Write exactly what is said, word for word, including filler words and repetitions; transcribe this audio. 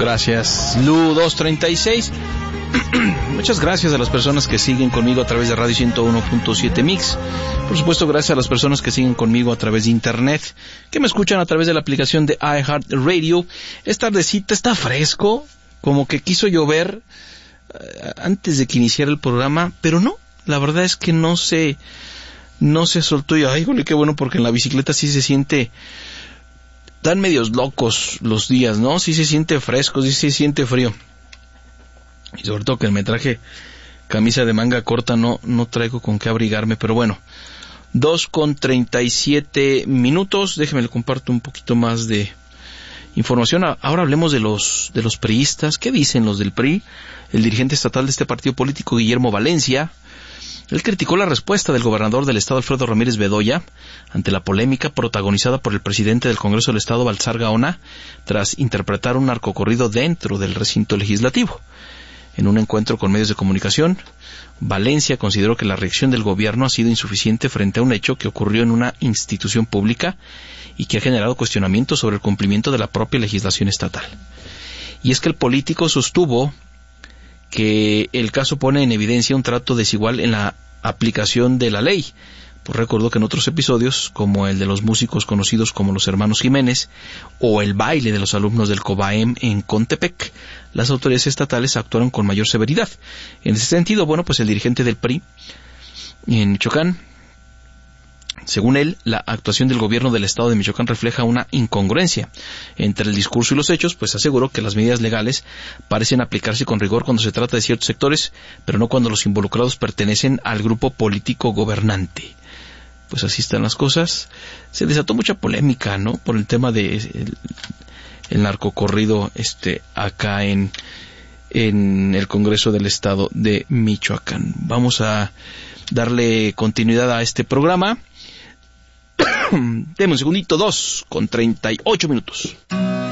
Gracias, Lu dos treinta y seis. Muchas gracias a las personas que siguen conmigo a través de Radio ciento uno punto siete Mix. Por supuesto, gracias a las personas que siguen conmigo a través de internet, que me escuchan a través de la aplicación de iHeartRadio. Esta tardecita está fresco, como que quiso llover uh, antes de que iniciara el programa, pero no, la verdad es que no se, no se soltó. Y ay, jole, qué bueno, porque en la bicicleta sí se siente, dan medios locos los días, ¿no? Sí se siente fresco, sí se siente frío. Y sobre todo que me traje camisa de manga corta, no, no traigo con qué abrigarme, pero bueno, dos con treinta y siete minutos, déjeme le comparto un poquito más de información. Ahora hablemos de los, de los priistas. ¿Qué dicen los del P R I? El dirigente estatal de este partido político, Guillermo Valencia, él criticó la respuesta del gobernador del estado, Alfredo Ramírez Bedoya, ante la polémica protagonizada por el presidente del Congreso del Estado, Baltasar Gaona, tras interpretar un narcocorrido dentro del recinto legislativo. En un encuentro con medios de comunicación, Valencia consideró que la reacción del gobierno ha sido insuficiente frente a un hecho que ocurrió en una institución pública y que ha generado cuestionamientos sobre el cumplimiento de la propia legislación estatal. Y es que el político sostuvo que el caso pone en evidencia un trato desigual en la aplicación de la ley. Pues recordó que en otros episodios, como el de los músicos conocidos como los hermanos Jiménez o el baile de los alumnos del COBAEM en Contepec, las autoridades estatales actuaron con mayor severidad. En ese sentido, bueno, pues el dirigente del P R I en Michoacán, según él, la actuación del gobierno del estado de Michoacán refleja una incongruencia entre el discurso y los hechos, pues aseguró que las medidas legales parecen aplicarse con rigor cuando se trata de ciertos sectores, pero no cuando los involucrados pertenecen al grupo político gobernante. Pues así están las cosas. Se desató mucha polémica, ¿no?, por el tema de el, el narcocorrido este acá en en el Congreso del Estado de Michoacán. Vamos a darle continuidad a este programa. Deme un segundito, dos con treinta y ocho minutos.